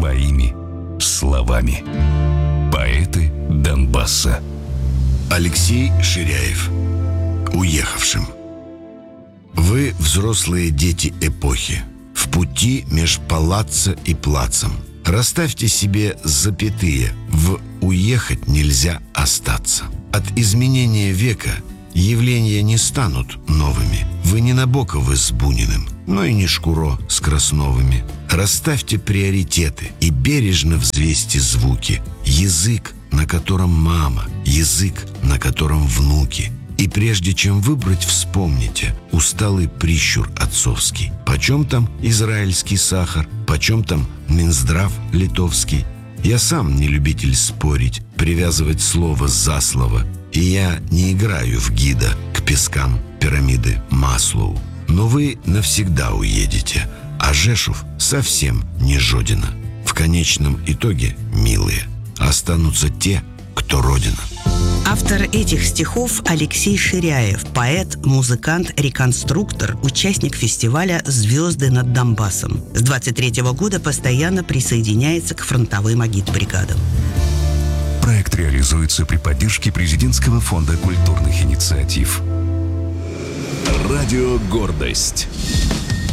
своими словами. Поэты Донбасса. Алексей Ширяев. Уехавшим. Вы взрослые дети эпохи, в пути меж палаца и плацем. Расставьте себе запятые, в «уехать нельзя остаться». От изменения века явления не станут новыми. Вы не Набоковы с Буниным, но и не Шкуро с Красновыми. Расставьте приоритеты и бережно взвесьте звуки. Язык, на котором мама, язык, на котором внуки. И прежде чем выбрать, вспомните усталый прищур отцовский. Почем там израильский сахар, почем там Минздрав литовский. Я сам не любитель спорить, привязывать слово за слово. И я не играю в гида к пескам пирамиды Маслоу. Но вы навсегда уедете, а Жешув совсем не Жодина. В конечном итоге, милые, останутся те, кто Родина. Автор этих стихов Алексей Ширяев, поэт, музыкант, реконструктор, участник фестиваля «Звезды над Донбассом». С 23-го года постоянно присоединяется к фронтовым агитбригадам. Проект реализуется при поддержке Президентского фонда культурных инициатив. Радио «Гордость».